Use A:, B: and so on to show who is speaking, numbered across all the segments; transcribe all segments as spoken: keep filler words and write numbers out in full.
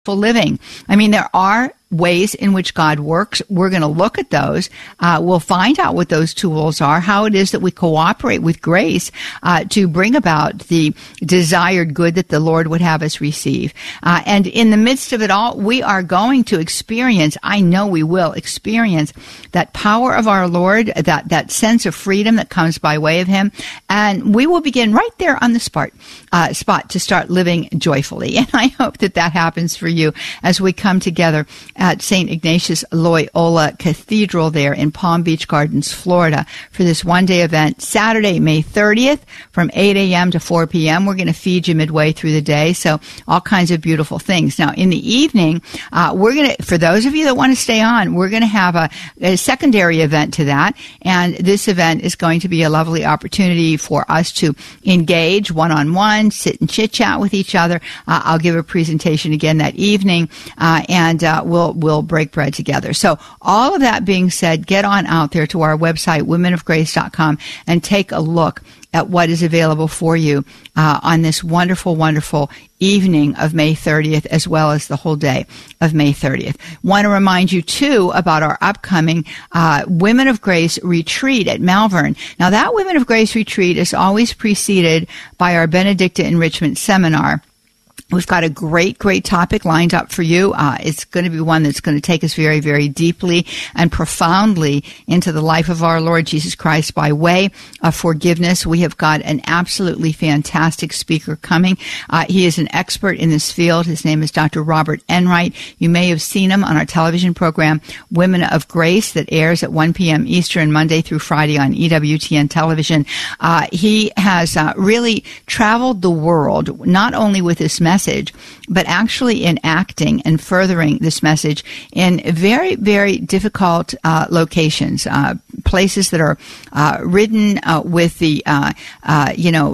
A: living. I mean, there are ways in which God works. We're going to look at those. Uh, we'll find out what those tools are, how it is that we cooperate with grace uh, to bring about the desired good that the Lord would have us receive. Uh, and in the midst of it all, we are going to experience, I know we will experience that power of our Lord, that, that sense of freedom that comes by way of Him. And we will begin right there on the spot, uh, spot to start living joyfully. And I hope that that happens for you as we come together at Saint Ignatius Loyola Cathedral there in Palm Beach Gardens, Florida, for this one-day event, Saturday, May thirtieth, from eight a.m. to four p.m. We're going to feed you midway through the day, so all kinds of beautiful things. Now, in the evening, uh, we're going to, for those of you that want to stay on, we're going to have a, a secondary event to that, and this event is going to be a lovely opportunity for us to engage one-on-one, sit and chit-chat with each other. Uh, I'll give a presentation again that evening, uh, and uh, we'll we'll break bread together. So all of that being said, get on out there to our website, women of grace dot com, and take a look at what is available for you uh, on this wonderful, wonderful evening of May thirtieth, as well as the whole day of May thirtieth. Want to remind you, too, about our upcoming uh, Women of Grace retreat at Malvern. Now, that Women of Grace retreat is always preceded by our Benedicta Enrichment Seminar. We've got a great, great topic lined up for you. Uh, it's going to be one that's going to take us very, very deeply and profoundly into the life of our Lord Jesus Christ by way of forgiveness. We have got an absolutely fantastic speaker coming. Uh, he is an expert in this field. His name is Doctor Robert Enright. You may have seen him on our television program, Women of Grace, that airs at one p.m. Eastern, Monday through Friday on E W T N television. Uh, he has uh, really traveled the world, not only with this message, Message, but actually in acting and furthering this message in very, very difficult uh, locations, uh, places that are uh, ridden uh, with the, uh, uh, you know,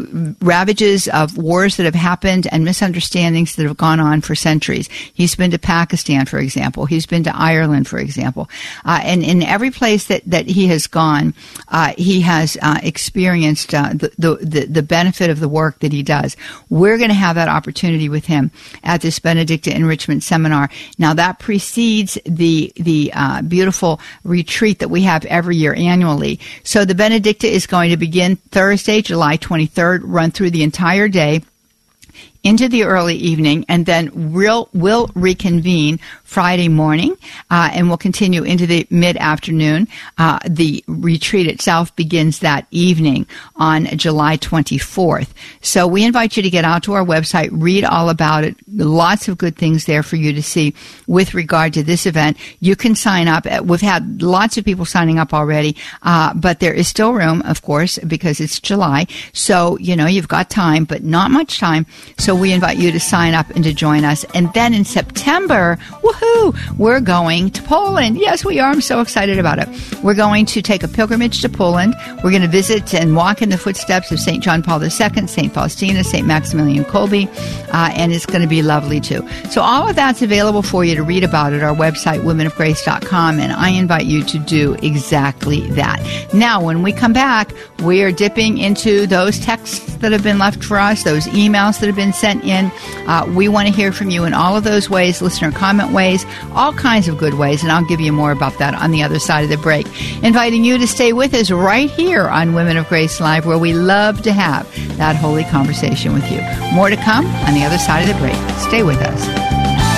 A: ravages of wars that have happened and misunderstandings that have gone on for centuries. He's been to Pakistan, for example. He's been to Ireland, for example. Uh, and in every place that, that he has gone, uh, he has uh, experienced uh, the, the, the benefit of the work that he does. We're going to have that opportunity opportunity with him at this Benedicta Enrichment Seminar. Now, that precedes the the uh, beautiful retreat that we have every year annually. So the Benedicta is going to begin Thursday, July twenty-third, run through the entire day into the early evening, and then we'll, we'll reconvene Friday morning, uh, and we'll continue into the mid-afternoon. Uh, the retreat itself begins that evening on July twenty-fourth. So we invite you to get out to our website, read all about it. Lots of good things there for you to see with regard to this event. You can sign up. We've had lots of people signing up already, uh, but there is still room, of course, because it's July. So, you know, you've got time, but not much time. So we invite you to sign up and to join us. And then in September, woohoo, we're going to Poland. Yes, we are. I'm so excited about it. We're going to take a pilgrimage to Poland. We're going to visit and walk in the footsteps of Saint John Paul the Second, Saint Faustina, Saint Maximilian Kolbe, uh, and it's going to be lovely too. So all of that's available for you to read about at our website, women of grace dot com, and I invite you to do exactly that. Now, when we come back, we are dipping into those texts that have been left for us, those emails that have been sent in. Uh, we want to hear from you in all of those ways, listener comment ways, all kinds of good ways, and I'll give you more about that on the other side of the break. Inviting you to stay with us right here on Women of Grace Live, where we love to have that holy conversation with you. More to come on the other side of the break. Stay with us.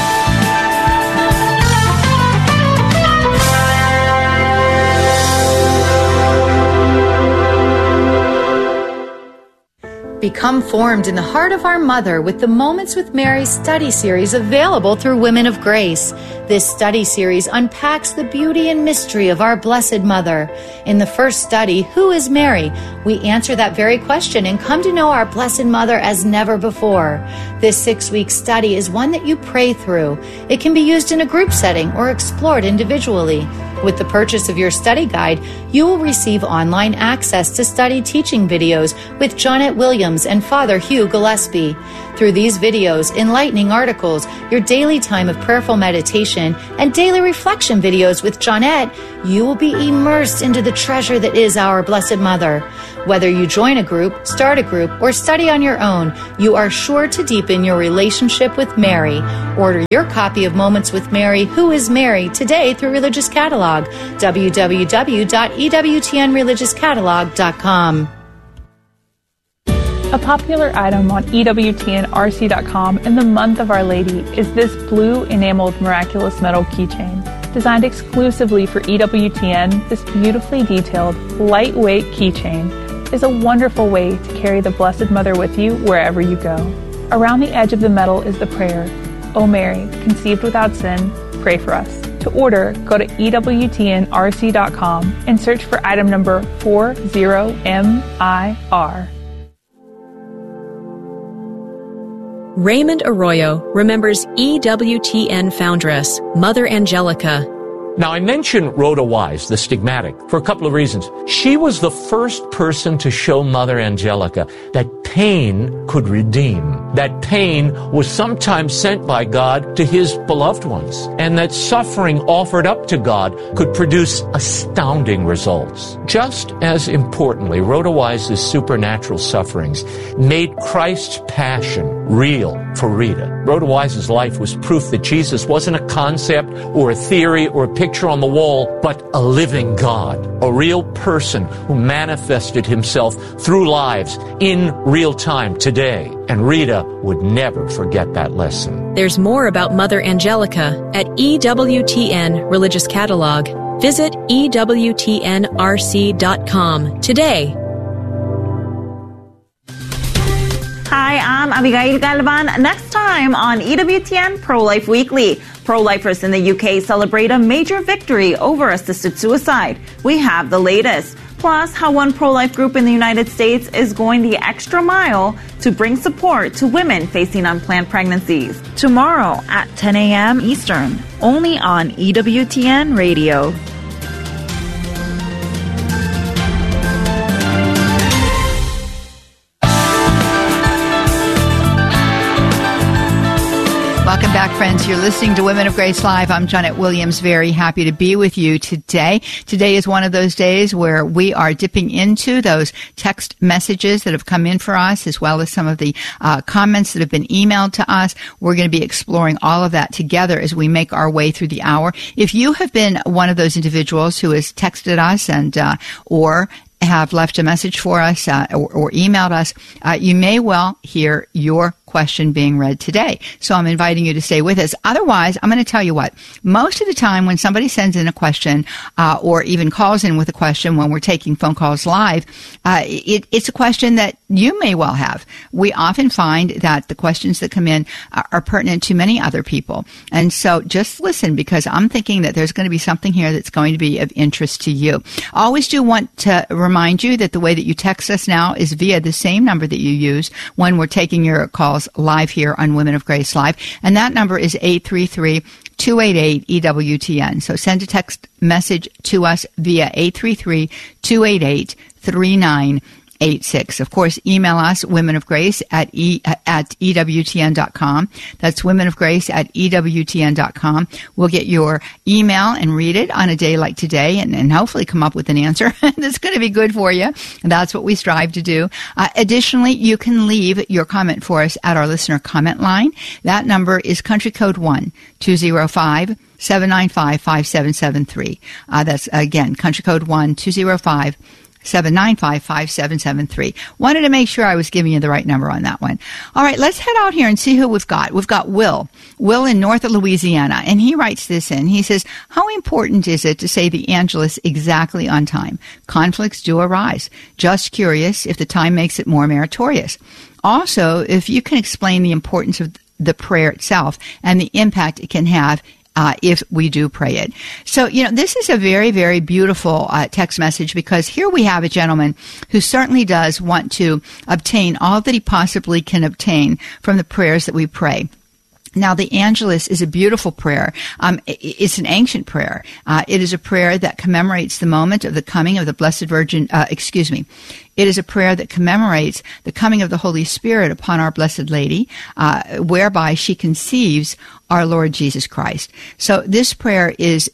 B: Become formed in the heart of our Mother with the Moments with Mary study series available through Women of Grace. This study series unpacks the beauty and mystery of our Blessed Mother. In the first study, Who is Mary? We answer that very question and come to know our Blessed Mother as never before. This six-week study is one that you pray through. It can be used in a group setting or explored individually. With the purchase of your study guide, you will receive online access to study teaching videos with Jonette Williams and Father Hugh Gillespie. Through these videos, enlightening articles, your daily time of prayerful meditation, and daily reflection videos with Jonette, you will be immersed into the treasure that is our Blessed Mother. Whether you join a group, start a group, or study on your own, you are sure to deepen your relationship with Mary. Order your copy of Moments with Mary, Who is Mary, today through Religious Catalog, w w w dot e w t n religious catalog dot com.
C: A popular item on E W T N R C dot com in the month of Our Lady is this blue enameled miraculous metal keychain. Designed exclusively for E W T N, this beautifully detailed, lightweight keychain is a wonderful way to carry the Blessed Mother with you wherever you go. Around the edge of the metal is the prayer, O Mary, conceived without sin, pray for us. To order, go to E W T N R C dot com and search for item number forty M I R.
D: Raymond Arroyo remembers E W T N foundress, Mother Angelica.
E: Now, I mentioned Rhoda Wise, the stigmatic, for a couple of reasons. She was the first person to show Mother Angelica that pain could redeem, that pain was sometimes sent by God to His beloved ones, and that suffering offered up to God could produce astounding results. Just as importantly, Rhoda Wise's supernatural sufferings made Christ's passion real for Rita. Rhoda Wise's life was proof that Jesus wasn't a concept or a theory or a picture on the wall, but a living God, a real person who manifested Himself through lives in real time today. And Rita would never forget that lesson.
D: There's more about Mother Angelica at E W T N Religious Catalog. Visit E W T N R C dot com today.
F: Hi, I'm Abigail Galvan. Next time on E W T N Pro-Life Weekly, pro-lifers in the U K celebrate a major victory over assisted suicide. We have the latest. Plus, how one pro-life group in the United States is going the extra mile to bring support to women facing unplanned pregnancies. Tomorrow at ten a.m. Eastern, only on E W T N Radio.
A: Welcome back, friends. You're listening to Women of Grace Live. I'm Jonette Williams, very happy to be with you today. Today is one of those days where we are dipping into those text messages that have come in for us, as well as some of the uh, comments that have been emailed to us. We're going to be exploring all of that together as we make our way through the hour. If you have been one of those individuals who has texted us and uh, or have left a message for us uh, or, or emailed us, uh, you may well hear your question being read today. So I'm inviting you to stay with us. Otherwise, I'm going to tell you what, most of the time when somebody sends in a question uh, or even calls in with a question when we're taking phone calls live, uh, it, it's a question that you may well have. We often find that the questions that come in are, are pertinent to many other people. And so just listen, because I'm thinking that there's going to be something here that's going to be of interest to you. I always do want to remind you that the way that you text us now is via the same number that you use when we're taking your calls live here on Women of Grace Live. And that number is eight three three, two eight eight, E W T N. So send a text message to us via eight three three, two eight eight, three nine eight six. Of course, email us, Women of Grace at e at E W T N dot com. That's Women of Grace at E W T N dot com. We'll get your email and read it on a day like today, and, and hopefully come up with an answer that's going to be good for you. And that's what we strive to do. Uh, additionally, you can leave your comment for us at our listener comment line. That number is country code one two zero five, seven nine five, five seven seven three. Uh, that's, again, country code one two zero five, seven nine five, five seven seven three. Wanted to make sure I was giving you the right number on that one. All right, let's head out here and see who we've got. We've got Will. Will in North Louisiana, and he writes this in. He says, how important is it to say the Angelus exactly on time? Conflicts do arise. Just curious if the time makes it more meritorious. Also, if you can explain the importance of the prayer itself and the impact it can have Uh, if we do pray it. So, you know, this is a very, very beautiful uh, text message, because here we have a gentleman who certainly does want to obtain all that he possibly can obtain from the prayers that we pray. Now, the Angelus is a beautiful prayer. Um, it's an ancient prayer. Uh, it is a prayer that commemorates the moment of the coming of the Blessed Virgin, uh, excuse me. It is a prayer that commemorates the coming of the Holy Spirit upon our Blessed Lady, uh, whereby she conceives our Lord Jesus Christ. So this prayer is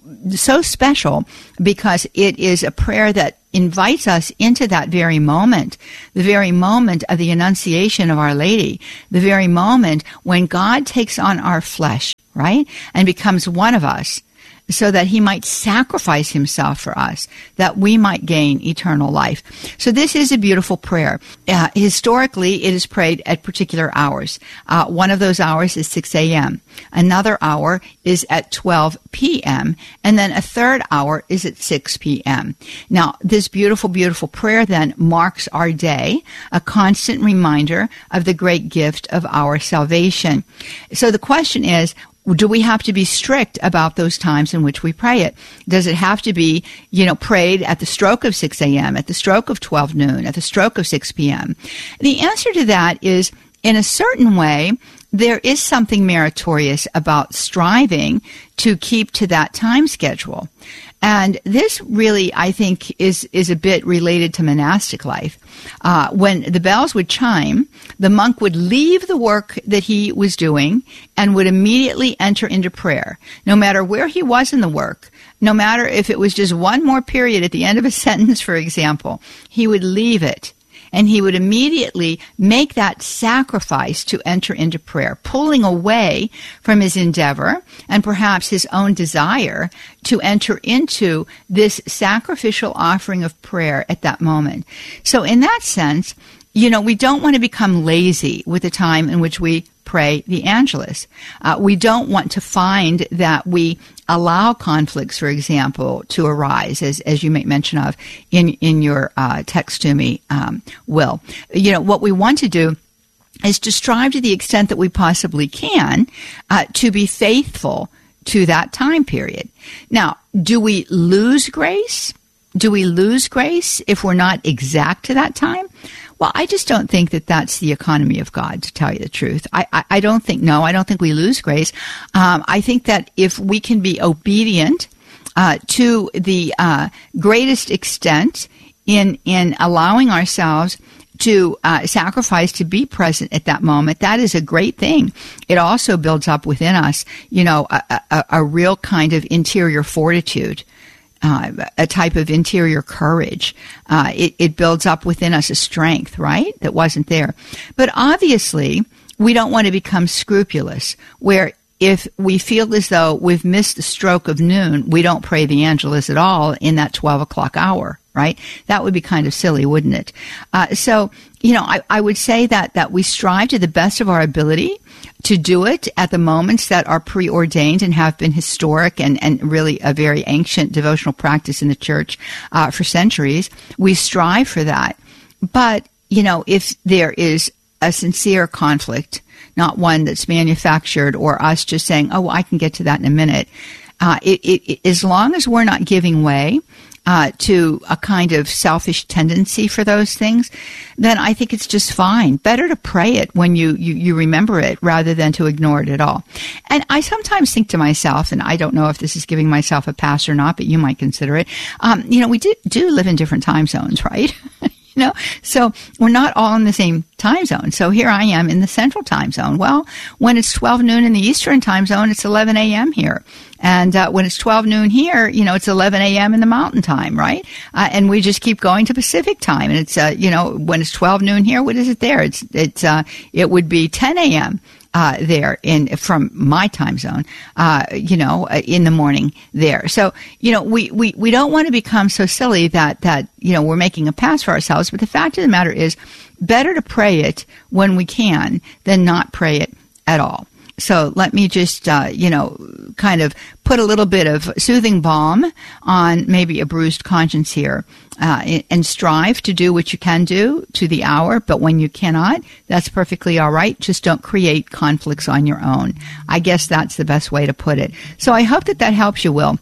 A: so special because it is a prayer that invites us into that very moment, the very moment of the Annunciation of Our Lady, the very moment when God takes on our flesh, right, and becomes one of us, so that he might sacrifice himself for us, that we might gain eternal life. So this is a beautiful prayer. Uh, historically, it is prayed at particular hours. Uh, one of those hours is six a.m. Another hour is at twelve p.m. And then a third hour is at six p.m. Now, this beautiful, beautiful prayer then marks our day, a constant reminder of the great gift of our salvation. So the question is, do we have to be strict about those times in which we pray it? Does it have to be, you know, prayed at the stroke of six a.m., at the stroke of twelve noon, at the stroke of six p.m.? The answer to that is, in a certain way, there is something meritorious about striving to keep to that time schedule. And this really, I think, is, is a bit related to monastic life. Uh, when the bells would chime, the monk would leave the work that he was doing and would immediately enter into prayer. No matter where he was in the work, no matter if it was just one more period at the end of a sentence, for example, he would leave it. And he would immediately make that sacrifice to enter into prayer, pulling away from his endeavor and perhaps his own desire to enter into this sacrificial offering of prayer at that moment. So in that sense, you know, we don't want to become lazy with the time in which we pray the Angelus. Uh, we don't want to find that we allow conflicts, for example, to arise, as as you make mention of in in your uh, text to me, um, Will. You know, what we want to do is to strive to the extent that we possibly can uh, to be faithful to that time period. Now, do we lose grace? Do we lose grace if we're not exact to that time? Well, I just don't think that that's the economy of God, to tell you the truth. I, I, I don't think, no, I don't think we lose grace. Um, I think that if we can be obedient uh, to the uh, greatest extent in in allowing ourselves to uh, sacrifice to be present at that moment, that is a great thing. It also builds up within us, you know, a, a, a real kind of interior fortitude. Uh, a type of interior courage. Uh, it, it builds up within us a strength, right, that wasn't there. But obviously, we don't want to become scrupulous, where if we feel as though we've missed the stroke of noon, we don't pray the Angelus at all in that twelve o'clock hour, right? That would be kind of silly, wouldn't it? Uh, so, you know, I, I would say that that we strive to the best of our ability to do it at the moments that are preordained and have been historic and, and really a very ancient devotional practice in the church uh, for centuries. We strive for that. But, you know, if there is a sincere conflict, not one that's manufactured or us just saying, oh, I can get to that in a minute, uh, it, it, it, as long as we're not giving way Uh, to a kind of selfish tendency for those things, then I think it's just fine. Better to pray it when you, you, you remember it rather than to ignore it at all. And I sometimes think to myself, and I don't know if this is giving myself a pass or not, but you might consider it, um, you know, we do, do live in different time zones, right? You know, so we're not all in the same time zone. So here I am in the central time zone. Well, when it's twelve noon in the eastern time zone, it's eleven a.m. here. And uh, when it's twelve noon here, you know, it's eleven a.m. in the mountain time, right? Uh, and we just keep going to Pacific time. And it's, uh, you know, when it's twelve noon here, what is it there? It's, it's, uh, it would be ten a.m. Uh, there in from my time zone, uh, you know, uh, in the morning there. So, you know, we, we, we don't want to become so silly that, that, you know, we're making a pass for ourselves. But the fact of the matter is, better to pray it when we can than not pray it at all. So let me just, uh, you know, kind of put a little bit of soothing balm on maybe a bruised conscience here, uh, and strive to do what you can do to the hour. But when you cannot, that's perfectly all right. Just don't create conflicts on your own. I guess that's the best way to put it. So I hope that that helps you, Will.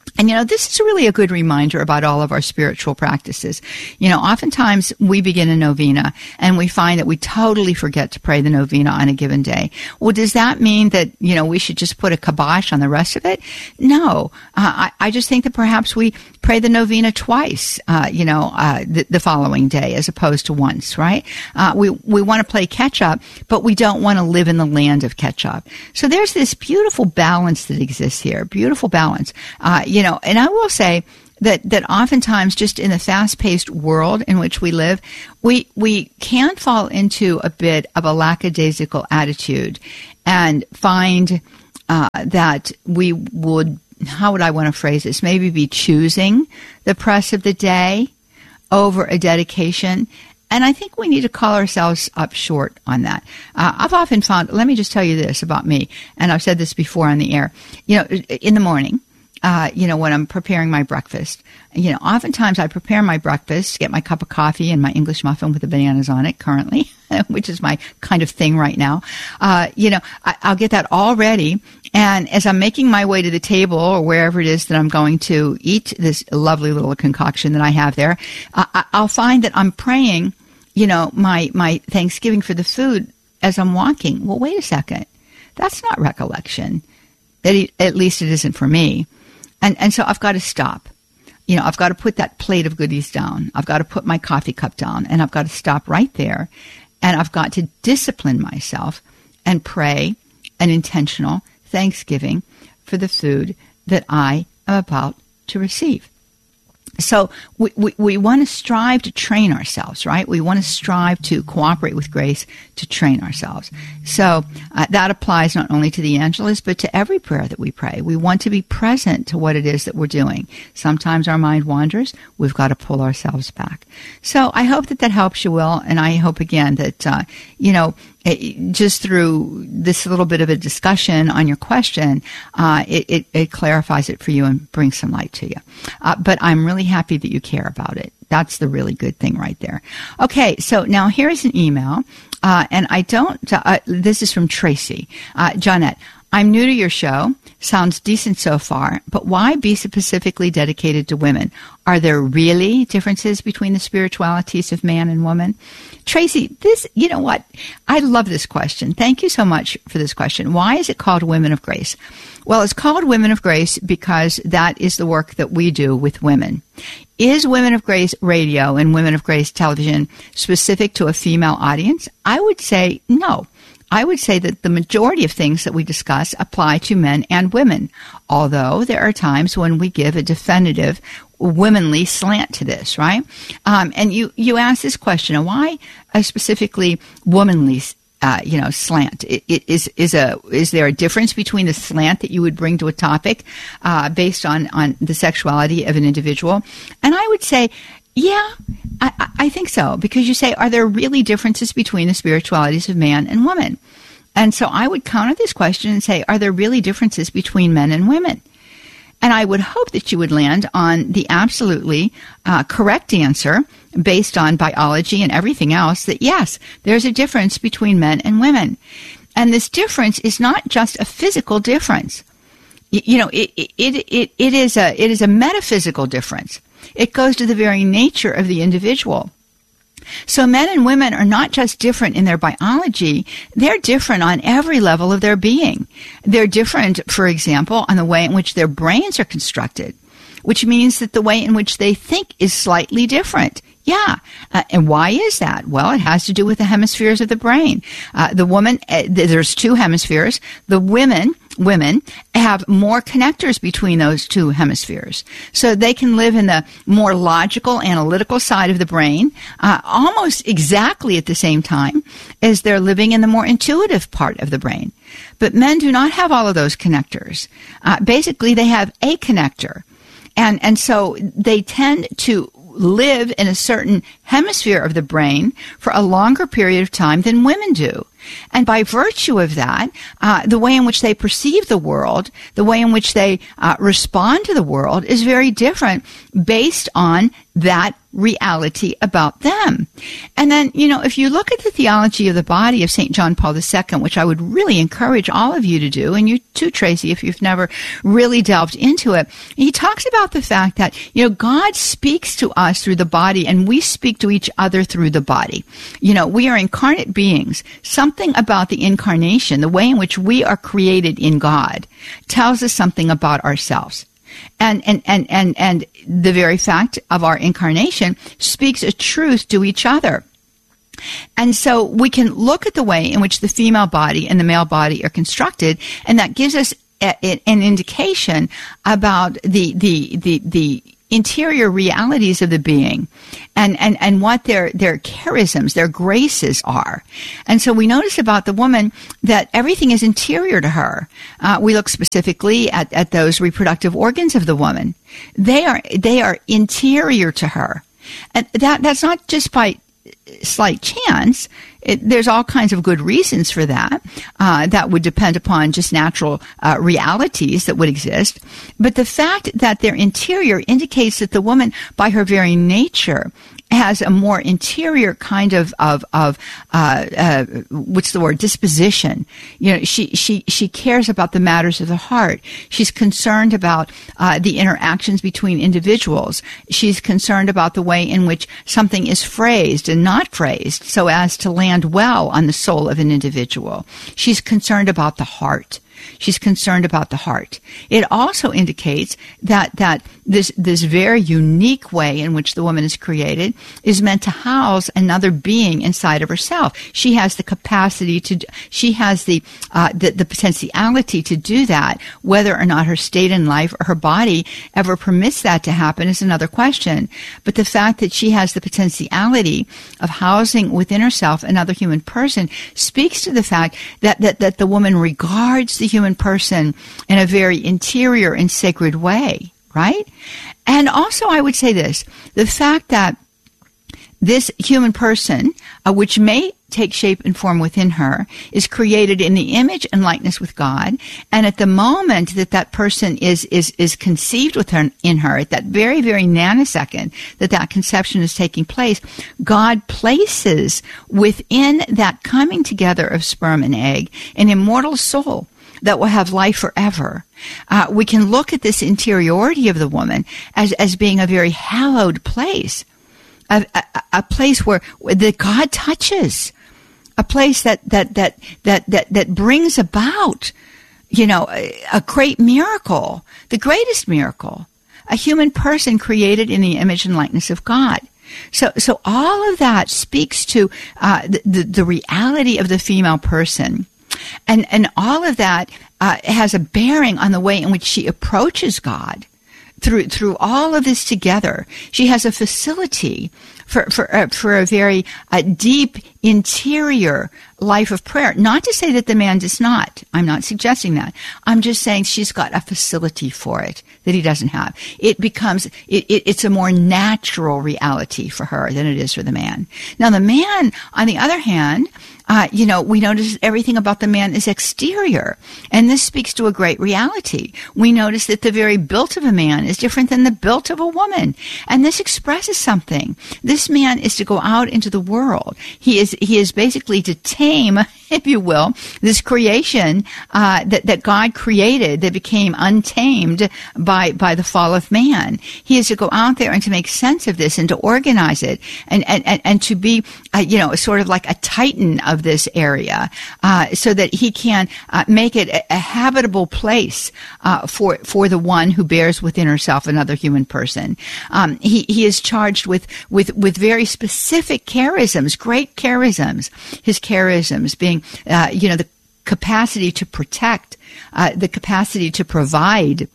A: And, you know, this is really a good reminder about all of our spiritual practices. You know, oftentimes we begin a novena and we find that we totally forget to pray the novena on a given day. Well, does that mean that, you know, we should just put a kibosh on the rest of it? No. Uh, I, I just think that perhaps we pray the novena twice, uh, you know, uh, the, the following day as opposed to once, right? Uh, we, we want to play catch up, but we don't want to live in the land of catch up. So there's this beautiful balance that exists here, beautiful balance. Uh, you know, and I will say that, that oftentimes just in the fast-paced world in which we live, we, we can fall into a bit of a lackadaisical attitude and find, uh, that we would, how would I want to phrase this? Maybe be choosing the press of the day over a dedication. And I think we need to call ourselves up short on that. Uh, I've often found, let me just tell you this about me, and I've said this before on the air, you know, in the morning, uh, you know, when I'm preparing my breakfast, you know, oftentimes I prepare my breakfast, get my cup of coffee and my English muffin with the bananas on it currently, which is my kind of thing right now. Uh, you know, I, I'll get that all ready. And as I'm making my way to the table or wherever it is that I'm going to eat this lovely little concoction that I have there, uh, I'll find that I'm praying, you know, my, my thanksgiving for the food as I'm walking. Well, wait a second. That's not recollection. At, at least it isn't for me. And, and so I've got to stop. You know, I've got to put that plate of goodies down. I've got to put my coffee cup down, and I've got to stop right there. And I've got to discipline myself and pray an intentional thanksgiving for the food that I am about to receive. So we, we, we want to strive to train ourselves, right? We want to strive to cooperate with grace to train ourselves. So uh, that applies not only to the Angelus, but to every prayer that we pray. We want to be present to what it is that we're doing. Sometimes our mind wanders. We've got to pull ourselves back. So I hope that that helps you, Will. And I hope, again, that, uh, you know, It, just through this little bit of a discussion on your question, uh, it, it, it clarifies it for you and brings some light to you. Uh, but I'm really happy that you care about it. That's the really good thing right there. Okay, so now here's an email, uh, and I don't, uh, this is from Tracy. Uh, Johnette, I'm new to your show. Sounds decent so far, but why be specifically dedicated to women? Are there really differences between the spiritualities of man and woman? Tracy, this, you know what? I love this question. Thank you so much for this question. Why is it called Women of Grace? Well, it's called Women of Grace because that is the work that we do with women. Is Women of Grace radio and Women of Grace television specific to a female audience? I would say no. I would say that the majority of things that we discuss apply to men and women, although there are times when we give a definitive womanly slant to this, right? Um, and you, you ask this question, why a specifically womanly uh, you know, slant? It, it is, is, a, is there a difference between the slant that you would bring to a topic uh, based on, on the sexuality of an individual? And I would say, yeah, I, I think so, because you say, are there really differences between the spiritualities of man and woman? And so I would counter this question and say, are there really differences between men and women? And I would hope that you would land on the absolutely uh, correct answer based on biology and everything else, that yes, there's a difference between men and women. And this difference is not just a physical difference. You, you know, it, it, it, it is a, it is a metaphysical difference. It goes to the very nature of the individual. So men and women are not just different in their biology, they're different on every level of their being. They're different, for example, on the way in which their brains are constructed, which means that the way in which they think is slightly different. Yeah. Uh, and why is that? Well, it has to do with the hemispheres of the brain. Uh, the woman, uh, there's two hemispheres. The women, women have more connectors between those two hemispheres. So they can live in the more logical, analytical side of the brain, uh, almost exactly at the same time as they're living in the more intuitive part of the brain. But men do not have all of those connectors. Uh, basically, they have a connector. And, and so they tend to live in a certain hemisphere of the brain for a longer period of time than women do. And by virtue of that, uh, the way in which they perceive the world, the way in which they uh, respond to the world is very different based on that reality about them. And then, you know, if you look at the theology of the body of Saint John Paul the Second, which I would really encourage all of you to do, and you too, Tracy, if you've never really delved into it, he talks about the fact that, you know, God speaks to us through the body and we speak to each other through the body. You know, we are incarnate beings. Something about the incarnation, the way in which we are created in God, tells us something about ourselves. And, and, and, and, and the very fact of our incarnation speaks a truth to each other. And so we can look at the way in which the female body and the male body are constructed, and that gives us a, a, an indication about the, the, the, the interior realities of the being and, and, and what their, their charisms, their graces are. And so we notice about the woman that everything is interior to her. Uh, we look specifically at, at those reproductive organs of the woman. They are, they are interior to her. And that, that's not just by slight chance. It, there's all kinds of good reasons for that. Uh, that would depend upon just natural uh, realities that would exist. But the fact that they're interior indicates that the woman, by her very nature, has a more interior kind of of of uh, uh, what's the word disposition. You know, she she she cares about the matters of the heart. She's concerned about uh, the interactions between individuals. She's concerned about the way in which something is phrased and not phrased so as to land well on the soul of an individual. She's concerned about the heart. She's concerned about the heart. It also indicates that that this this very unique way in which the woman is created is meant to house another being inside of herself. She has the capacity to. She has the uh, the, the potentiality to do that. Whether or not her state in life or her body ever permits that to happen is another question. But the fact that she has the potentiality of housing within herself another human person speaks to the fact that that, that the woman regards the human person in a very interior and sacred way, right? And also I would say this, the fact that this human person, uh, which may take shape and form within her, is created in the image and likeness with God, and at the moment that that person is is is conceived with her in her, at that very very nanosecond that that conception is taking place, God places within that coming together of sperm and egg an immortal soul that will have life forever. Uh, we can look at this interiority of the woman as, as being a very hallowed place, a, a, a place where, where that God touches, a place that, that, that, that, that, that brings about, you know, a, a great miracle, the greatest miracle, a human person created in the image and likeness of God. So, so all of that speaks to uh, the, the, the reality of the female person. And and all of that uh, has a bearing on the way in which she approaches God through through all of this together. She has a facility for for uh, for a very uh, deep interior life of prayer. Not to say that the man does not. I'm not suggesting that. I'm just saying she's got a facility for it that he doesn't have. It becomes it, it, it's a more natural reality for her than it is for the man. Now the man, on the other hand, Uh, you know, we notice everything about the man is exterior, and this speaks to a great reality. We notice that the very built of a man is different than the built of a woman, and this expresses something. This man is to go out into the world. He is he is basically to tame, if you will, this creation uh, that that God created that became untamed by by the fall of man. He is to go out there and to make sense of this and to organize it and and and, and to be uh, you know sort of like a titan of this area, uh, so that he can uh, make it a, a habitable place uh, for for the one who bears within herself another human person. Um, he he is charged with with with very specific charisms, great charisms. His charisms being, uh, you know, the capacity to protect, uh, the capacity to provide,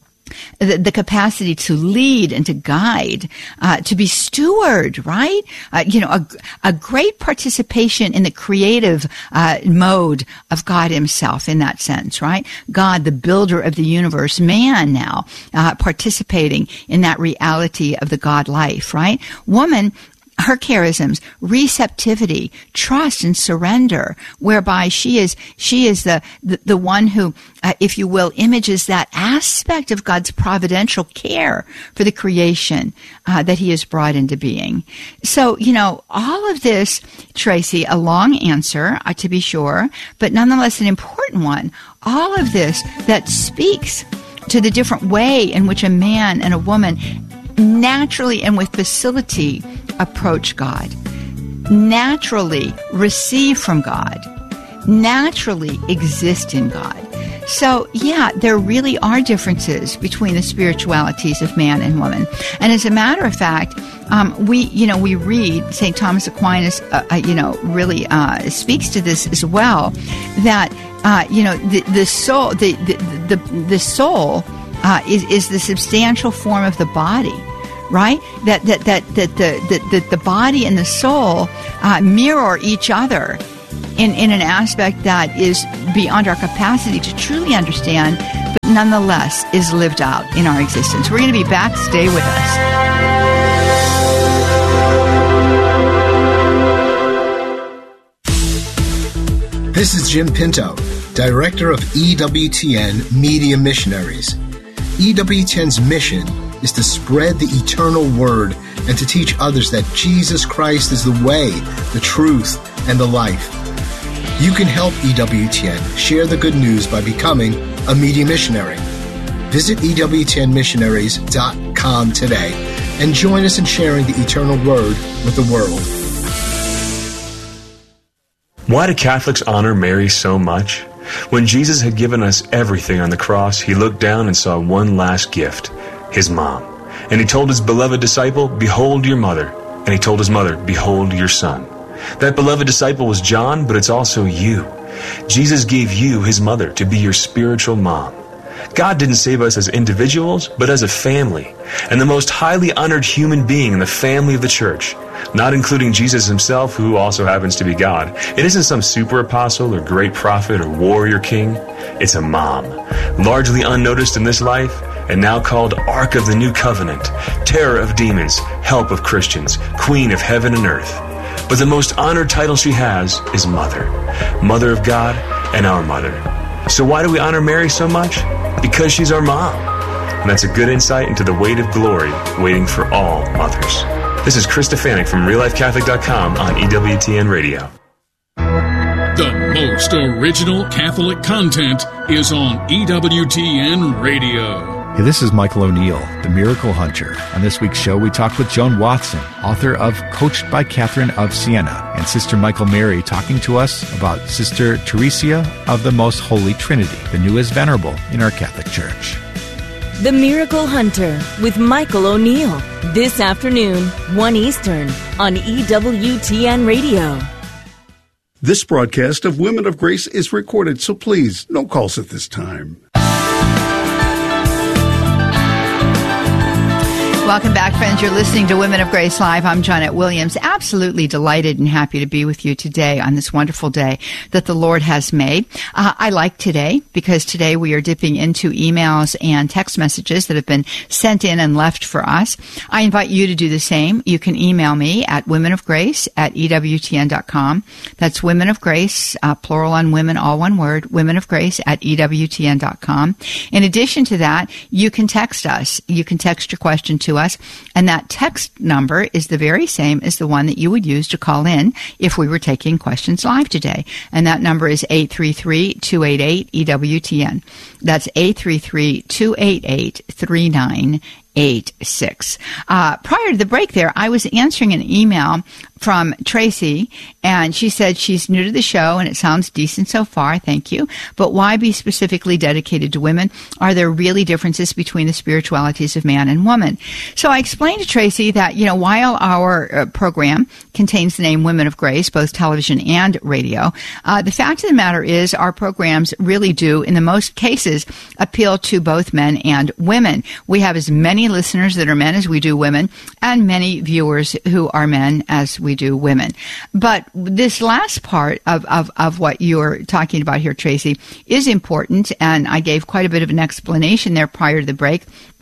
A: The, the capacity to lead and to guide, uh, to be steward, right? Uh, you know, a, a great participation in the creative uh, mode of God himself in that sense, right? God, the builder of the universe, man now uh, participating in that reality of the God life, right? Woman her charisms, receptivity, trust, and surrender, whereby she is she is the the, the one who, uh, if you will, images that aspect of God's providential care for the creation uh, that He has brought into being. So, you know, all of this, Tracy, a long answer, uh, to be sure, but nonetheless an important one. All of this that speaks to the different way in which a man and a woman naturally and with facility approach God, naturally receive from God, naturally exist in God. So, yeah, there really are differences between the spiritualities of man and woman. And as a matter of fact, um, we, you know, we read Saint Thomas Aquinas, uh, uh, you know, really uh, speaks to this as well, that, uh, you know, the, the soul, the, the, the, the soul uh, is, is the substantial form of the body. Right? That that that that the that, that the body and the soul uh, mirror each other in, in an aspect that is beyond our capacity to truly understand, but nonetheless is lived out in our existence. We're going to be back. Stay with
G: us. This is Jim Pinto, Director of E W T N Media Missionaries. E W T N's mission is to spread the eternal word and to teach others that Jesus Christ is the way, the truth, and the life. You can help E W T N share the good news by becoming a media missionary. Visit E W T N missionaries dot com today and join us in sharing the eternal word with the world.
H: Why do Catholics honor Mary so much? When Jesus had given us everything on the cross, He looked down and saw one last gift, His mom. And He told His beloved disciple, "Behold your mother." And He told His mother, "Behold your son." That beloved disciple was John, but it's also you. Jesus gave you His mother to be your spiritual mom. God didn't save us as individuals, but as a family, and the most highly honored human being in the family of the church, not including Jesus Himself, who also happens to be God. It isn't some super apostle or great prophet or warrior king. It's a mom, largely unnoticed in this life, and now called Ark of the New Covenant, Terror of Demons, Help of Christians, Queen of Heaven and Earth. But the most honored title she has is Mother, Mother of God and our Mother. So why do we honor Mary so much? Because she's our mom. And that's a good insight into the weight of glory waiting for all mothers. This is Chris Stefanik from real life catholic dot com on E W T N Radio.
I: The most original Catholic content is on E W T N Radio.
J: Hey, this is Michael O'Neill, the Miracle Hunter. On this week's show, we talked with Joan Watson, author of Coached by Catherine of Siena, and Sister Michael Mary talking to us about Sister Teresia of the Most Holy Trinity, the newest venerable in our Catholic Church.
K: The Miracle Hunter with Michael O'Neill, this afternoon, one Eastern, on E W T N Radio.
L: This broadcast of Women of Grace is recorded, so please, no calls at this time.
A: Welcome back, friends. You're listening to Women of Grace Live. I'm Johnnette Williams. Absolutely delighted and happy to be with you today on this wonderful day that the Lord has made. Uh, I like today because today we are dipping into emails and text messages that have been sent in and left for us. I invite you to do the same. You can email me at womenofgrace at E W T N dot com. That's Women of Grace, uh, plural on women, all one word, Women of Grace at E W T N dot com. In addition to that, you can text us. You can text your question to us, and that text number is the very same as the one that you would use to call in if we were taking questions live today. And that number is eight three three, two eight eight, E W T N. That's eight three three, two eight eight, three nine eight six. Uh, prior to the break there, I was answering an email from Tracy, and she said she's new to the show, and it sounds decent so far, thank you, but why be specifically dedicated to women? Are there really differences between the spiritualities of man and woman? So I explained to Tracy that, you know, while our uh, program contains the name Women of Grace, both television and radio, uh, the fact of the matter is our programs really do, in the most cases, appeal to both men and women. We have as many listeners that are men as we do women, and many viewers who are men as we do women. But this last part of, of, of what you're talking about here, Tracy, is important, and I gave quite a bit of an explanation there prior to the break.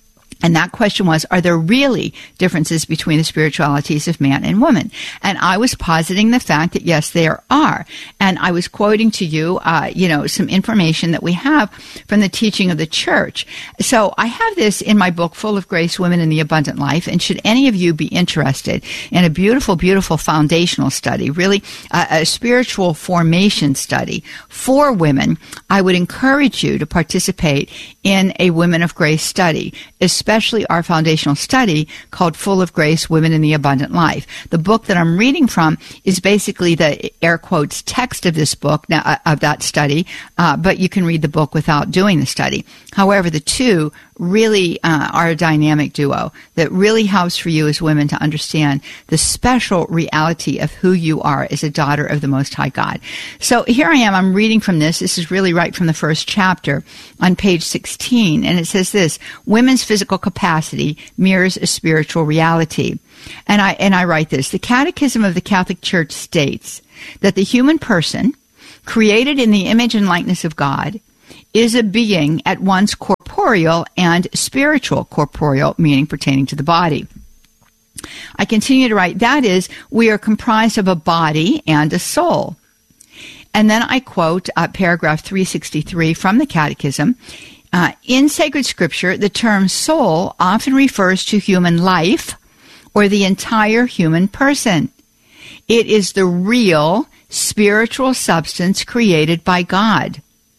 A: And that question was, are there really differences between the spiritualities of man and woman? And I was positing the fact that, yes, there are. And I was quoting to you, uh, you know, some information that we have from the teaching of the church. So I have this in my book, Full of Grace, Women in the Abundant Life. And should any of you be interested in a beautiful, beautiful foundational study, really uh, a spiritual formation study for women, I would encourage you to participate in a Women of Grace study, especially especially our foundational study called Full of Grace, Women in the Abundant Life. The book that I'm reading from is basically the air quotes text of this book, now, uh, of that study, uh, but you can read the book without doing the study. However, the two really uh, are a dynamic duo that really helps for you as women to understand the special reality of who you are as a daughter of the Most High God. So here I am, I'm reading from this. This is really right from the first chapter on page sixteen, and it says this: women's physical capacity mirrors a spiritual reality. And I, and I write this: the Catechism of the Catholic Church states that the human person, created in the image and likeness of God, is a being at once corporeal and spiritual. Corporeal meaning pertaining to the body. I continue to write, that is, we are comprised of a body and a soul. And then I quote uh, paragraph three sixty-three from the Catechism. Uh, in sacred scripture, the term soul often refers to human life or the entire human person. It is the real spiritual substance created by God,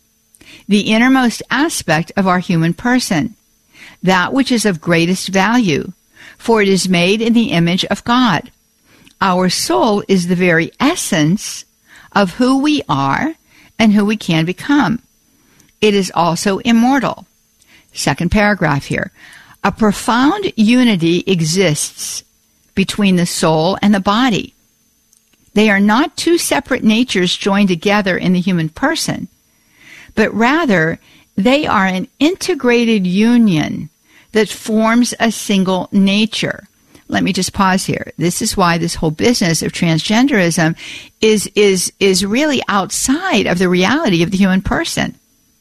A: the innermost aspect of our human person, that which is of greatest value, for it is made in the image of God. Our soul is the very essence of who we are and who we can become. It is also immortal. Second paragraph here. A profound unity exists between the soul and the body. They are not two separate natures joined together in the human person, but rather they are an integrated union that forms a single nature. Let me just pause here. This is why this whole business of transgenderism is, is, is really outside of the reality of the human person.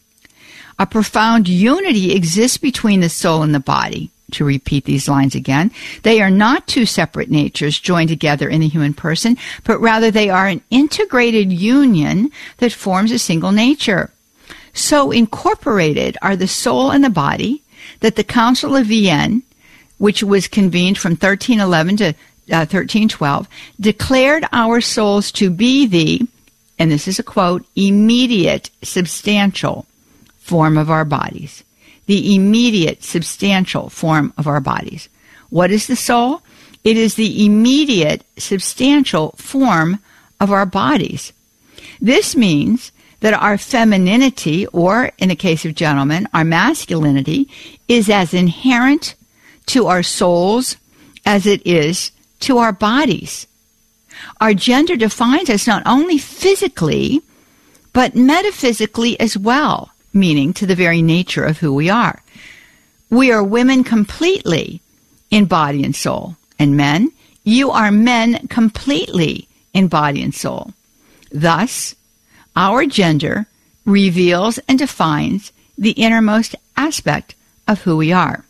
A: A profound unity exists between the soul and the body. To repeat these lines again, they are not two separate natures joined together in the human person, but rather they are an integrated union that forms a single nature. So incorporated are the soul and the body that the Council of Vienne, which was convened from thirteen eleven to uh, thirteen twelve, declared our souls to be the, and this is a quote, immediate substantial form of our bodies. The immediate substantial form of our bodies. What is the soul? It is the immediate substantial form of our bodies. This means that our femininity, or in the case of gentlemen, our masculinity, is as inherent to our souls as it is to our bodies. Our gender defines us not only physically, but metaphysically as well, meaning to the very nature of who we are. We are women completely in body and soul. And men, you are men completely in body and soul. Thus, our gender reveals and defines the innermost aspect of who we are.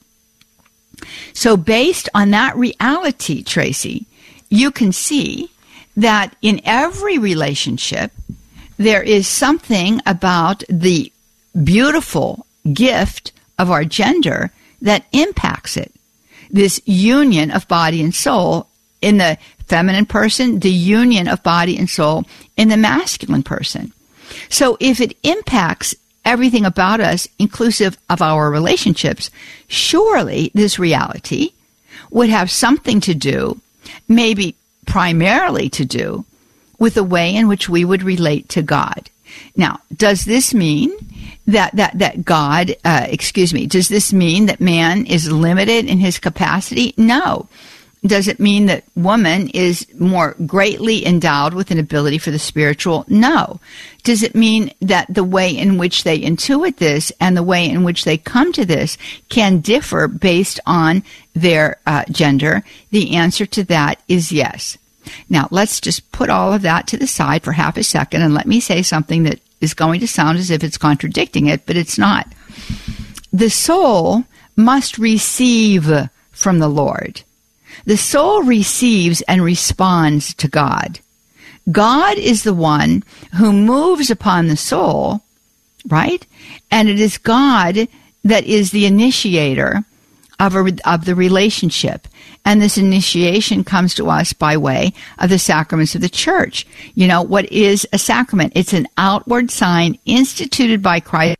A: So based on that reality, Tracy, you can see that in every relationship, there is something about the beautiful gift of our gender that impacts it. This union of body and soul in the feminine person, the union of body and soul in the masculine person. So if it impacts everything about us, inclusive of our relationships, surely this reality would have something to do, maybe primarily to do, with the way in which we would relate to God. Now, does this mean that that that God, uh, excuse me, does this mean that man is limited in his capacity? No. Does it mean that woman is more greatly endowed with an ability for the spiritual? No. Does it mean that the way in which they intuit this and the way in which they come to this can differ based on their uh, gender? The answer to that is yes. Now, let's just put all of that to the side for half a second and let me say something that is going to sound as if it's contradicting it, but it's not. The soul must receive from the Lord. The soul receives and responds to God. God is the one who moves upon the soul, right? And it is God that is the initiator of, a, of the relationship. And this initiation comes to us by way of the sacraments of the church. You know, what is a sacrament? It's an outward sign instituted by Christ.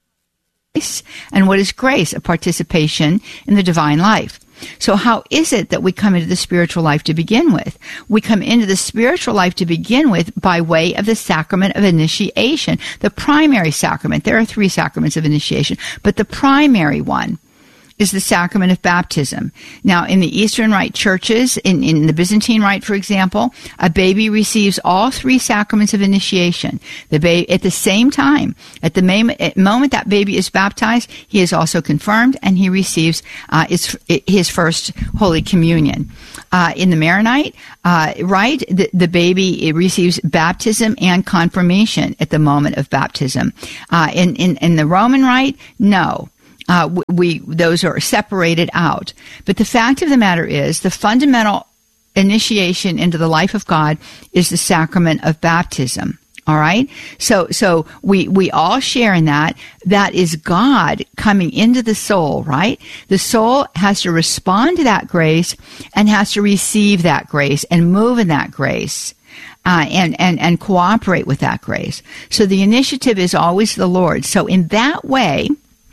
A: And what is grace? A participation in the divine life. So how is it that we come into the spiritual life to begin with? We come into the spiritual life to begin with by way of the sacrament of initiation, the primary sacrament. There are three sacraments of initiation, but the primary one is the sacrament of baptism. Now, in the Eastern Rite churches, in, in the Byzantine Rite, for example, a baby receives all three sacraments of initiation. The ba- at the same time, at the main, at moment that baby is baptized, he is also confirmed, and he receives uh, his, his first Holy Communion. Uh, in the Maronite uh, Rite, the, the baby it receives baptism and confirmation at the moment of baptism. Uh, in, in, in the Roman Rite, no. Uh, we those are separated out. But the fact of the matter is, the fundamental initiation into the life of God is the sacrament of baptism. All right? So so we, we all share in that. That is God coming into the soul, right? The soul has to respond to that grace and has to receive that grace and move in that grace. Uh, and, and, and cooperate with that grace. So the initiative is always the Lord. So in that way,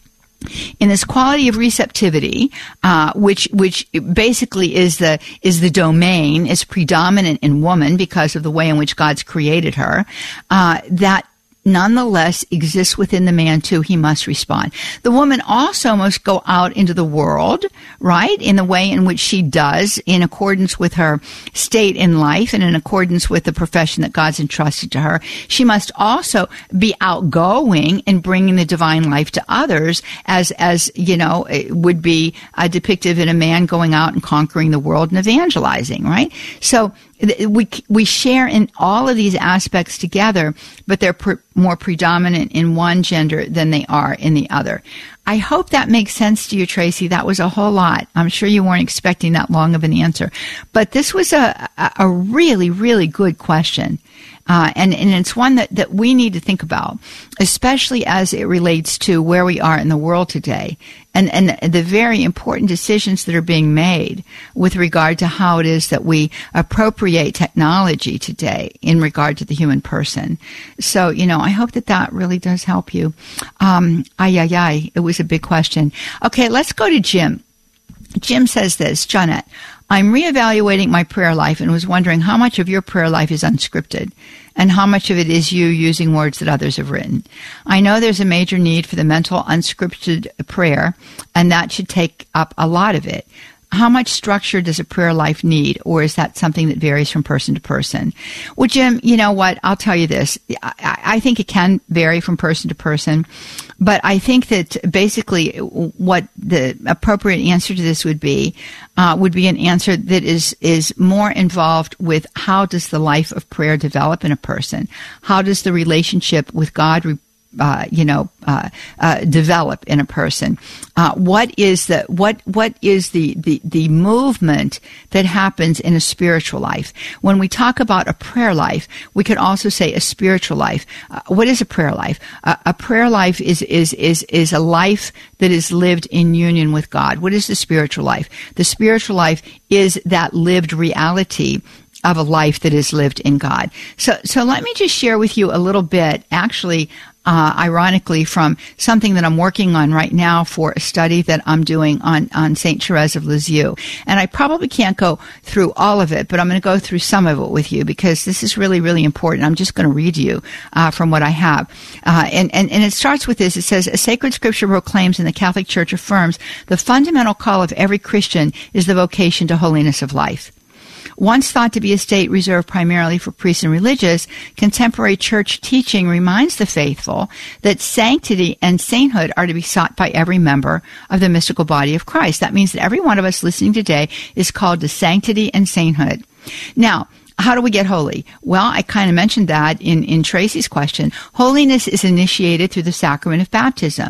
A: in this quality of receptivity, uh, which which basically is the is the domain, is predominant in woman because of the way in which God's created her, uh, that nonetheless exists within the man too. He must respond. The woman also must go out into the world, right, in the way in which she does, in accordance with her state in life and in accordance with the profession that God's entrusted to her. She must also be outgoing in bringing the divine life to others, as, as you know, it would be uh, depicted in a man going out and conquering the world and evangelizing, right? So we we share in all of these aspects together, but they're pre- more predominant in one gender than they are in the other. I hope that makes sense to you, Tracy. That was a whole lot. I'm sure you weren't expecting that long of an answer, but this was a a, a really, really good question. Uh, and, and it's one that, that we need to think about, especially as it relates to where we are in the world today and, and the very important decisions that are being made with regard to how it is that we appropriate technology today in regard to the human person. So, you know, I hope that that really does help you. Um, ay, ay, ay, it was a big question. Okay, let's go to Jim. Jim says this, Johnette, I'm reevaluating my prayer life and was wondering how much of your prayer life is unscripted and how much of it is you using words that others have written. I know there's a major need for the mental unscripted prayer, and that should take up a lot of it. How much structure does a prayer life need, or is that something that varies from person to person? Well, Jim, you know what? I'll tell you this. I, I think it can vary from person to person, but I think that basically what the appropriate answer to this would be uh, would be an answer that is is more involved with how does the life of prayer develop in a person? How does the relationship with God re- Uh, you know, uh, uh, develop in a person? Uh, what is the what what is the, the the movement that happens in a spiritual life? When we talk about a prayer life, we could also say a spiritual life. Uh, what is a prayer life? Uh, a prayer life is is is is a life that is lived in union with God. What is the spiritual life? The spiritual life is that lived reality of a life that is lived in God. So, so let me just share with you a little bit, actually, uh, ironically, from something that I'm working on right now for a study that I'm doing on, on Saint Therese of Lisieux. And I probably can't go through all of it, but I'm going to go through some of it with you because this is really, really important. I'm just going to read you uh, from what I have. Uh, and, and, and it starts with this. It says, a sacred scripture proclaims and the Catholic Church affirms the fundamental call of every Christian is the vocation to holiness of life. Once thought to be a state reserved primarily for priests and religious, contemporary church teaching reminds the faithful that sanctity and sainthood are to be sought by every member of the mystical body of Christ. That means that every one of us listening today is called to sanctity and sainthood. Now, how do we get holy? Well, I kind of mentioned that in, in Tracy's question. Holiness is initiated through the sacrament of baptism.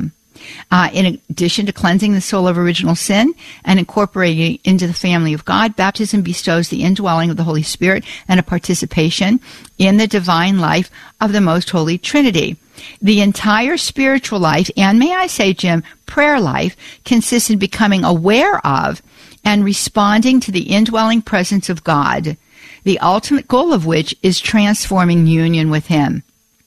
A: Uh, in addition to cleansing the soul of original sin and incorporating it into the family of God, baptism bestows the indwelling of the Holy Spirit and a participation in the divine life of the Most Holy Trinity. The entire spiritual life, and may I say, Jim, prayer life, consists in becoming aware of and responding to the indwelling presence of God, the ultimate goal of which is transforming union with Him.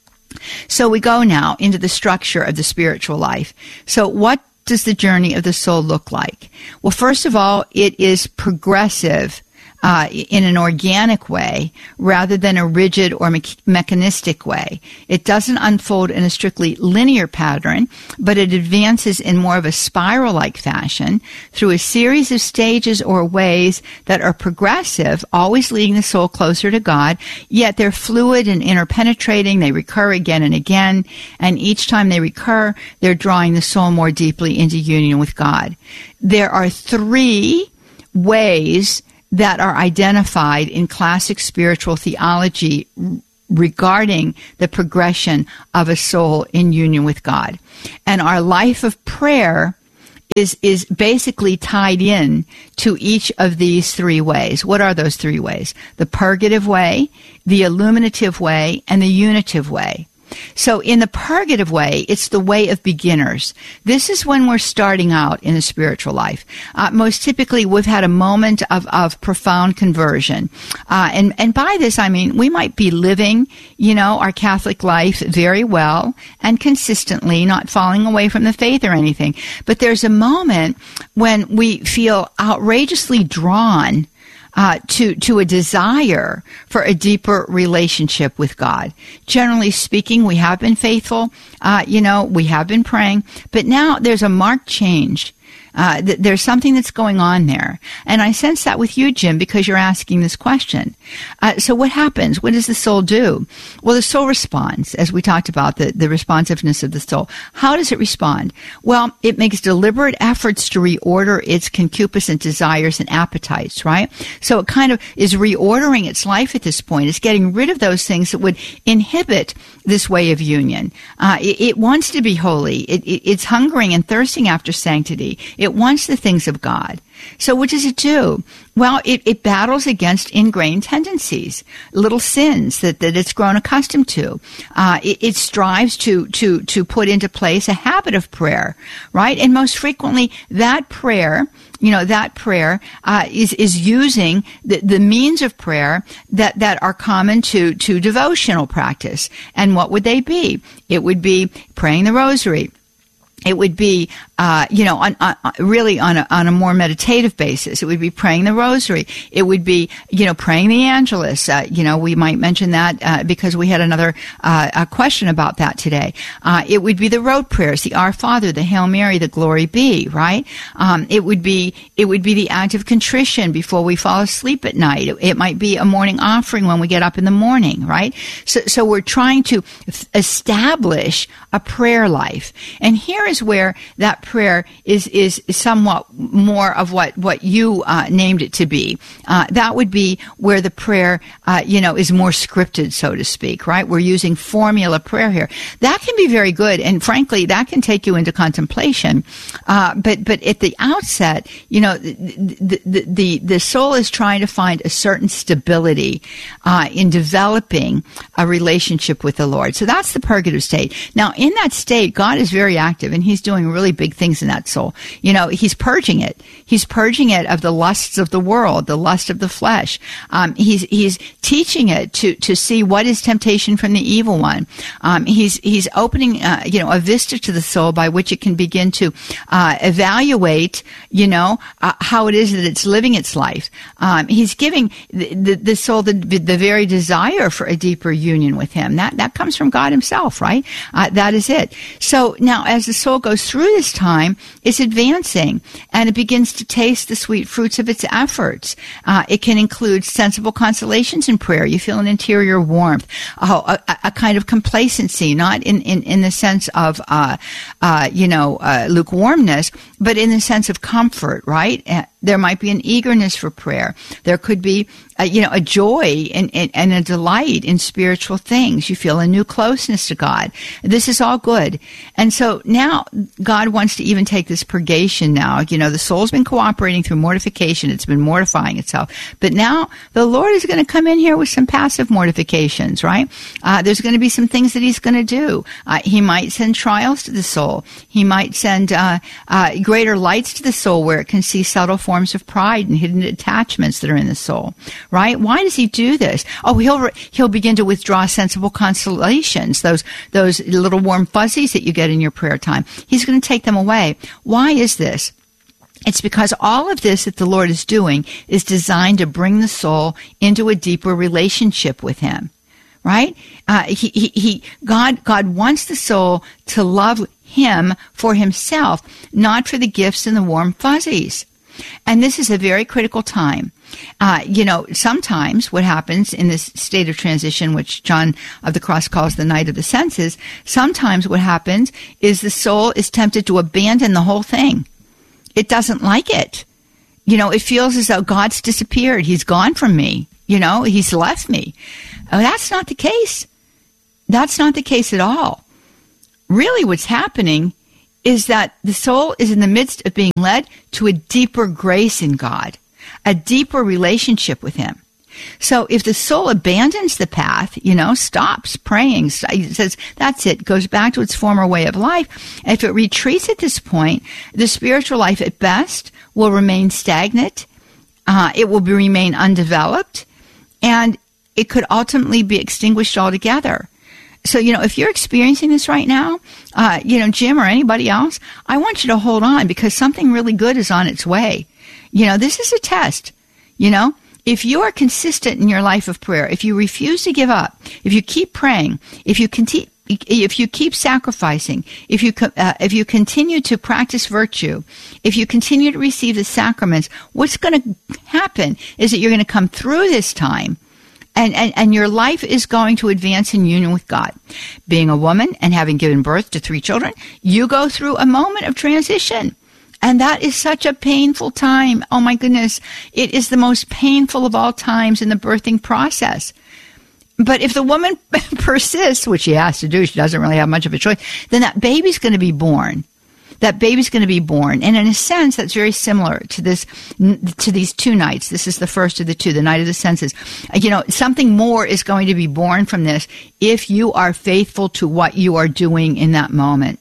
A: So we go now into the structure of the spiritual life. So what does the journey of the soul look like? Well, first of all, it is progressive Uh, in an organic way rather than a rigid or me- mechanistic way. It doesn't unfold in a strictly linear pattern, but it advances in more of a spiral-like fashion through a series of stages or ways that are progressive, always leading the soul closer to God, yet they're fluid and interpenetrating. They recur again and again, and each time they recur, they're drawing the soul more deeply into union with God. There are three ways that are identified in classic spiritual theology regarding the progression of a soul in union with God. And our life of prayer is is basically tied in to each of these three ways. What are those three ways? The purgative way, the illuminative way, and the unitive way. So in the purgative way, it's the way of beginners. This is when we're starting out in the spiritual life. Uh, most typically, we've had a moment of, of profound conversion. Uh, and, and by this, I mean, we might be living, you know, our Catholic life very well and consistently, not falling away from the faith or anything. But there's a moment when we feel outrageously drawn Uh, to to a desire for a deeper relationship with God. Generally speaking, we have been faithful. Uh, you know, we have been praying, but now there's a marked change. Uh, th- there's something that's going on there. And I sense that with you, Jim, because you're asking this question. Uh, so what happens? What does the soul do? Well, the soul responds, as we talked about, the, the responsiveness of the soul. How does it respond? Well, it makes deliberate efforts to reorder its concupiscent desires and appetites, right? So it kind of is reordering its life at this point. It's getting rid of those things that would inhibit this way of union. Uh, it, it wants to be holy. It, it, it's hungering and thirsting after sanctity. It wants the things of God. So what does it do? Well, it, it battles against ingrained tendencies, little sins that, that it's grown accustomed to. Uh, it, it strives to, to, to put into place a habit of prayer, right? And most frequently, that prayer, you know, that prayer uh, is is using the, the means of prayer that, that are common to, to devotional practice. And what would they be? It would be praying the rosary. It would be, uh, you know, on, on, really on a, on a more meditative basis. It would be praying the rosary. It would be, you know, praying the Angelus. Uh, you know, we might mention that uh, because we had another uh, a question about that today. Uh, it would be the rote prayers, the Our Father, the Hail Mary, the Glory Be, right? Um, it would be it would be the act of contrition before we fall asleep at night. It, it might be a morning offering when we get up in the morning, right? So, so we're trying to f- establish a prayer life, and here is where that prayer is is somewhat more of what what you uh, named it to be. Uh, that would be where the prayer, uh, you know, is more scripted, so to speak, right? We're using formula prayer here. That can be very good, and frankly, that can take you into contemplation. Uh, but but at the outset, you know, the the the, the soul is trying to find a certain stability uh, in developing a relationship with the Lord. So that's the purgative state. Now, in that state, God is very active, and He's doing really big things in that soul. You know, He's purging it. He's purging it of the lusts of the world, the lust of the flesh. Um, he's he's teaching it to to see what is temptation from the evil one. Um, he's he's opening, uh, you know, a vista to the soul by which it can begin to uh, evaluate, you know, uh, how it is that it's living its life. Um, he's giving the, the, the soul the, the very desire for a deeper union with Him. That that comes from God Himself, right? Uh, that is it. So now, as the soul goes through this time, it's advancing, and it begins to taste the sweet fruits of its efforts. Uh, it can include sensible consolations in prayer. You feel an interior warmth, oh, a, a kind of complacency, not in, in, in the sense of, uh, uh, you know, uh, lukewarmness, but in the sense of comfort, right? There might be an eagerness for prayer. There could be, a, you know, a joy and, and, and a delight in spiritual things. You feel a new closeness to God. This is all good. And so now God wants to even take this purgation now. You know, the soul's been cooperating through mortification. It's been mortifying itself. But now the Lord is going to come in here with some passive mortifications, right? Uh, there's going to be some things that he's going to do. Uh, he might send trials to the soul. He might send uh, uh, greater lights to the soul where it can see subtle forms forms of pride and hidden attachments that are in the soul, right? Why does he do this? Oh, he'll he'll begin to withdraw sensible consolations, those those little warm fuzzies that you get in your prayer time. He's going to take them away. Why is this? It's because all of this that the Lord is doing is designed to bring the soul into a deeper relationship with him, right? Uh, he, he, he, God, God wants the soul to love him for himself, not for the gifts and the warm fuzzies. And this is a very critical time. Uh, you know, sometimes what happens in this state of transition, which John of the Cross calls the night of the senses, sometimes what happens is the soul is tempted to abandon the whole thing. It doesn't like it. You know, it feels as though God's disappeared. He's gone from me. You know, he's left me. Oh, that's not the case. That's not the case at all. Really what's happening is that the soul is in the midst of being led to a deeper grace in God, a deeper relationship with him. So if the soul abandons the path, you know, stops praying, it says, that's it, goes back to its former way of life. If it retreats at this point, the spiritual life at best will remain stagnant. Uh, it will be, remain undeveloped, and it could ultimately be extinguished altogether. So, you know, if you're experiencing this right now, uh, you know, Jim or anybody else, I want you to hold on because something really good is on its way. You know, this is a test. You know, if you are consistent in your life of prayer, if you refuse to give up, if you keep praying, if you continue, if you keep sacrificing, if you uh, if you continue to practice virtue, if you continue to receive the sacraments, what's going to happen is that you're going to come through this time. And, and, and your life is going to advance in union with God. Being a woman and having given birth to three children, you go through a moment of transition. And that is such a painful time. Oh my goodness. It is the most painful of all times in the birthing process. But if the woman persists, which she has to do, she doesn't really have much of a choice, then that baby's going to be born. That baby's going to be born. And in a sense, that's very similar to this, to these two nights. This is the first of the two, the night of the senses. You know, something more is going to be born from this if you are faithful to what you are doing in that moment.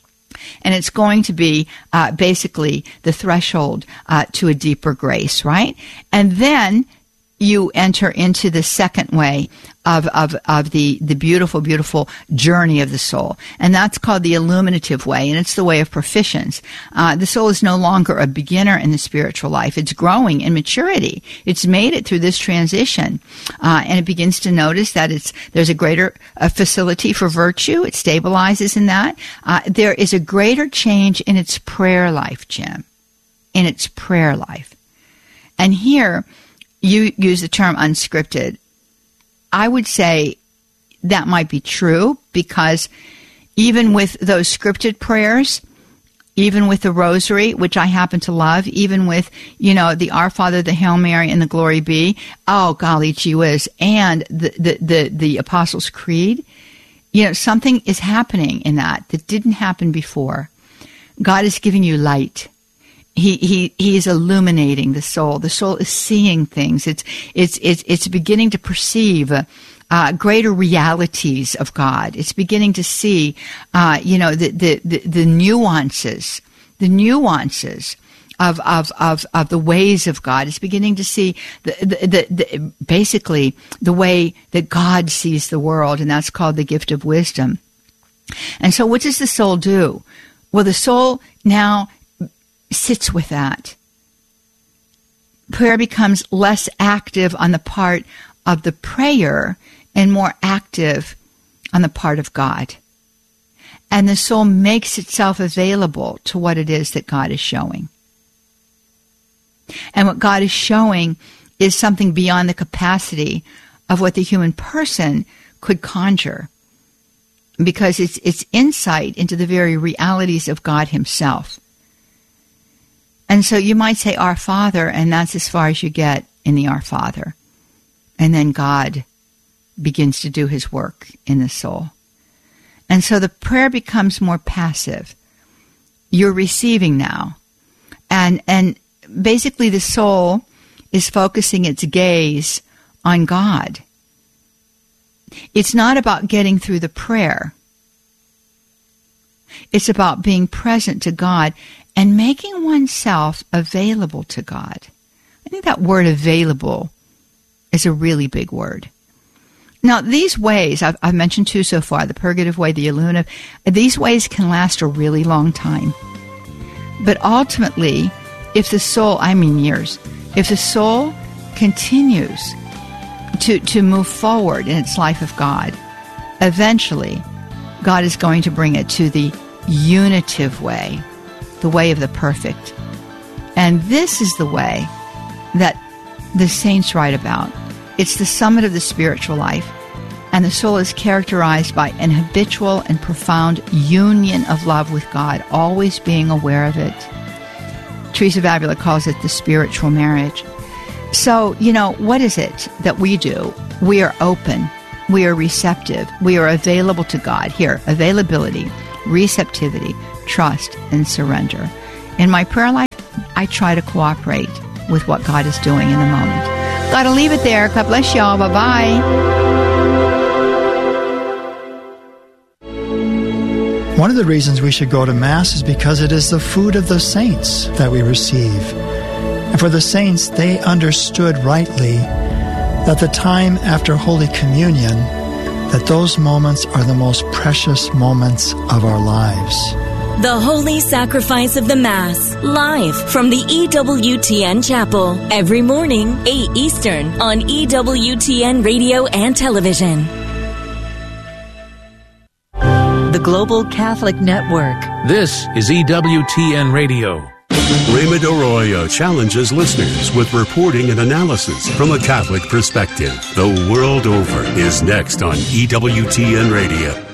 A: And it's going to be uh, basically the threshold uh, to a deeper grace, right? And then you enter into the second way of, of, of the, the beautiful, beautiful journey of the soul. And that's called the illuminative way, and it's the way of proficience. Uh, the soul is no longer a beginner in the spiritual life. It's growing in maturity. It's made it through this transition. Uh, and it begins to notice that it's, there's a greater uh, facility for virtue. It stabilizes in that. Uh, there is a greater change in its prayer life, Jim, in its prayer life. And here, you use the term unscripted. I would say that might be true because even with those scripted prayers, even with the rosary, which I happen to love, even with, you know, the Our Father, the Hail Mary, and the Glory Be, oh, golly gee whiz, and the, the, the, the Apostles' Creed, you know, something is happening in that that didn't happen before. God is giving you light. He, he, he is illuminating the soul. The soul is seeing things. It's, it's, it's, it's beginning to perceive, uh, greater realities of God. It's beginning to see, uh, you know, the, the, the, the nuances, the nuances of, of, of, of the ways of God. It's beginning to see the, the, the, the, basically the way that God sees the world, and that's called the gift of wisdom. And so what does the soul do? Well, the soul now sits with that. Prayer becomes less active on the part of the prayer and more active on the part of God. And the soul makes itself available to what it is that God is showing. And what God is showing is something beyond the capacity of what the human person could conjure, because it's it's insight into the very realities of God himself. And so you might say Our Father, and that's as far as you get in the Our Father. And then God begins to do his work in the soul. And so the prayer becomes more passive. You're receiving now. And and basically the soul is focusing its gaze on God. It's not about getting through the prayer. It's about being present to God and making oneself available to God. I think that word available is a really big word. Now, these ways, I've, I've mentioned two so far, the purgative way, the illuminative, these ways can last a really long time. But ultimately, if the soul, I mean years, if the soul continues to, to move forward in its life of God, eventually God is going to bring it to the unitive way, the way of the perfect. And this is the way that the saints write about. It's the summit of the spiritual life, and the soul is characterized by an habitual and profound union of love with God, always being aware of it. Teresa of Avila calls it the spiritual marriage. So, you know, what is it that we do? We are open. We are receptive. We are available to God. Here, availability, receptivity, trust, and surrender. In my prayer life, I try to cooperate with what God is doing in the moment. Gotta leave it there. God bless y'all. Bye-bye.
M: One of the reasons we should go to Mass is because it is the food of the saints that we receive. And for the saints, they understood rightly that the time after Holy Communion, that those moments are the most precious moments of our lives.
K: The Holy Sacrifice of the Mass, live from the E W T N Chapel, every morning, eight Eastern, on E W T N Radio and Television.
N: The Global Catholic Network.
O: This is E W T N Radio.
P: Raymond Arroyo challenges listeners with reporting and analysis from a Catholic perspective. The world over is next on E W T N Radio.